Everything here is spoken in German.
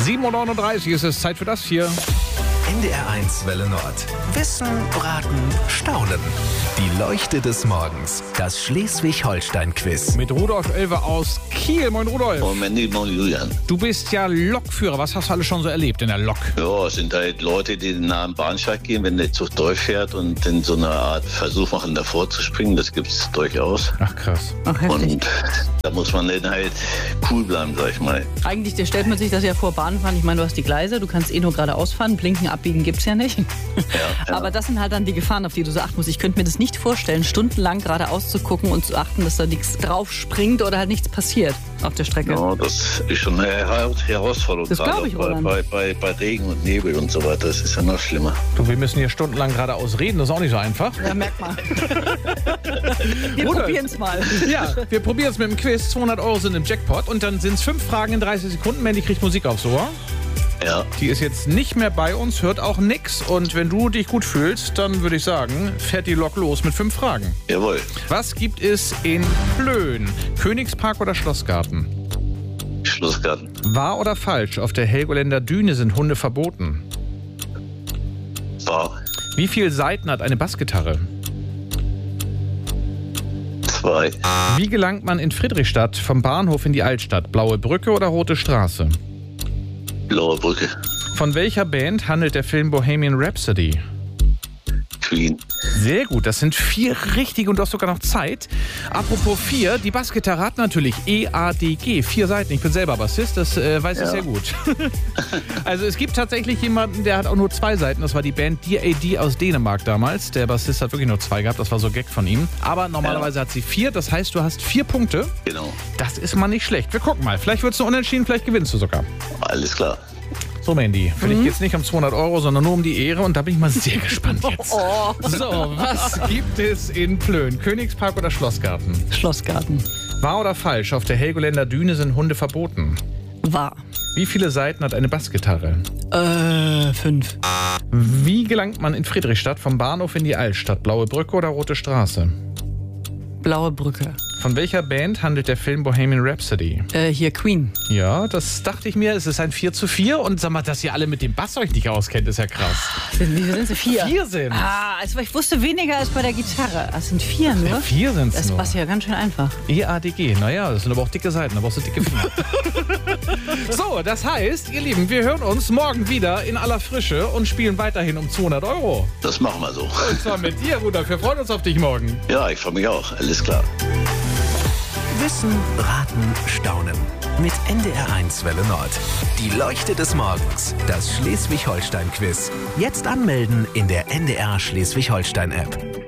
7:39 Uhr ist es Zeit für das hier. NDR1 Welle Nord. Wissen, Raten, Staunen. Die Leuchte des Morgens. Das Schleswig-Holstein-Quiz. Mit Rudolf Oelwe aus Kiel. Moin Rudolf. Moin Julian. Du bist ja Lokführer. Was hast du alles schon so erlebt in der Lok? Ja, es sind halt Leute, die nah am Bahnsteig gehen, wenn der Zug durchfährt und in so einer Art Versuch machen, davor zu springen. Das gibt es durchaus. Ach krass. Ach, heftig. Und da muss man dann halt cool bleiben, sag ich mal. Eigentlich stellt man sich das ja vor, Bahnfahren. Ich meine, du hast die Gleise, du kannst nur geradeaus fahren, blinken, abbiegen gibt's ja nicht. Ja. Aber das sind halt dann die Gefahren, auf die du so achten musst. Ich könnte mir das nicht vorstellen, stundenlang geradeaus zu gucken und zu achten, dass da nichts drauf springt oder halt nichts passiert auf der Strecke. Ja, das ist schon eine Herausforderung. Das glaube ich, Roland. Bei Regen und Nebel und so weiter. Das ist ja noch schlimmer. Du, wir müssen hier stundenlang geradeaus reden. Das ist auch nicht so einfach. Ja, merk mal. Wir Rudolf. probieren es mal. Ja, wir probieren es mit dem Quiz. 200 € sind im Jackpot. Und dann sind es 5 Fragen in 30 Sekunden. Mandy kriegt Musik aufs Ohr. Ja. Die ist jetzt nicht mehr bei uns, hört auch nix. Und wenn du dich gut fühlst, dann würde ich sagen, fährt die Lok los mit 5 Fragen. Jawohl. Was gibt es in Plön? Königspark oder Schlossgarten? Schlussgarten. Wahr oder falsch? Auf der Helgoländer Düne sind Hunde verboten. Wahr. Wie viele Saiten hat eine Bassgitarre? 2. Wie gelangt man in Friedrichstadt vom Bahnhof in die Altstadt? Blaue Brücke oder Rote Straße? Blaue Brücke. Von welcher Band handelt der Film Bohemian Rhapsody? Queen. Sehr gut, das sind 4 richtige und du hast sogar noch Zeit. Apropos 4, die Bassgitarre hat natürlich EADG, 4 Seiten. Ich bin selber Bassist, das weiß ich sehr gut. Also es gibt tatsächlich jemanden, der hat auch nur 2 Seiten. Das war die Band DAD aus Dänemark damals. Der Bassist hat wirklich nur 2 gehabt, das war so ein Gag von ihm. Aber normalerweise hat sie 4, das heißt, du hast 4 Punkte. Genau. Das ist mal nicht schlecht. Wir gucken mal, vielleicht wird es nur unentschieden, vielleicht gewinnst du sogar. Alles klar. So, Mandy, für dich geht es nicht um 200 €, sondern nur um die Ehre und da bin ich mal sehr gespannt jetzt. So, was gibt es in Plön? Königspark oder Schlossgarten? Schlossgarten. Wahr oder falsch? Auf der Helgoländer Düne sind Hunde verboten. Wahr. Wie viele Saiten hat eine Bassgitarre? 5. Wie gelangt man in Friedrichstadt vom Bahnhof in die Altstadt? Blaue Brücke oder Rote Straße? Blaue Brücke. Von welcher Band handelt der Film Bohemian Rhapsody? Hier Queen. Ja, das dachte ich mir. Es ist ein 4:4 und sag mal, dass ihr alle mit dem Bass euch nicht auskennt, ist ja krass. Wie viel sind sie? 4? 4 sind. Also ich wusste weniger als bei der Gitarre. Es sind 4 nur. 4 sind es Das nur. passt ja ganz schön einfach. EADG, naja, das sind aber auch dicke Seiten, da brauchst du dicke Finger. So, das heißt, ihr Lieben, wir hören uns morgen wieder in aller Frische und spielen weiterhin um 200 €. Das machen wir so. Und zwar mit dir, Rudolf. Wir freuen uns auf dich morgen. Ja, ich freue mich auch. Alles klar. Wissen, Raten, Staunen. Mit NDR1 Welle Nord. Die Leuchte des Morgens. Das Schleswig-Holstein-Quiz. Jetzt anmelden in der NDR Schleswig-Holstein-App.